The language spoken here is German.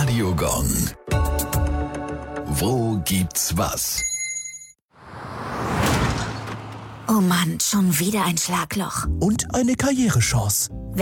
Radiogong. Wo gibt's was? Oh Mann, schon wieder ein Schlagloch. Und eine Karrierechance.